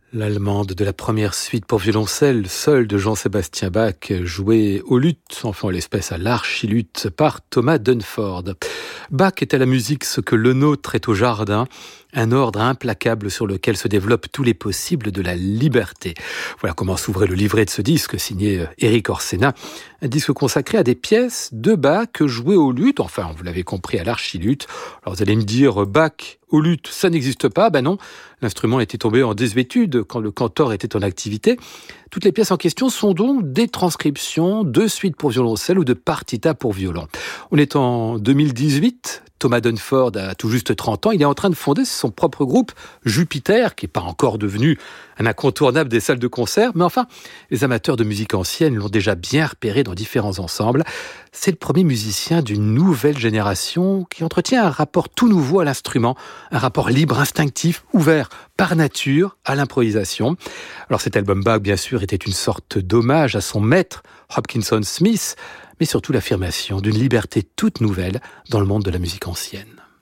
L'allemande de la première suite pour violoncelle seul de Jean-Sébastien Bach, jouée au luth, enfin en l'espèce à l'archiluth, par Thomas Dunford. Bach est à la musique ce que le nôtre est au jardin, un ordre implacable sur lequel se développent tous les possibles de la liberté. Voilà comment s'ouvrait le livret de ce disque, signé Éric Orsena, un disque consacré à des pièces de Bach jouées au luth, enfin vous l'avez compris, à l'archiluth. Alors vous allez me dire, Bach au luth, ça n'existe pas. Ben non, l'instrument était tombé en désuétude quand le cantor était en activité. Toutes les pièces en question sont donc des transcriptions de suites pour violoncelle ou de partitas pour violon. On est en 2018, Thomas Dunford a tout juste 30 ans, il est en train de fonder son propre groupe, Jupiter, qui n'est pas encore devenu un incontournable des salles de concert, mais enfin, les amateurs de musique ancienne l'ont déjà bien repéré dans différents ensembles. C'est le premier musicien d'une nouvelle génération qui entretient un rapport tout nouveau à l'instrument, un rapport libre, instinctif, ouvert par nature à l'improvisation. Alors cet album Bach, bien sûr, était une sorte d'hommage à son maître, Hopkinson Smith, mais surtout l'affirmation d'une liberté toute nouvelle dans le monde de la musique ancienne.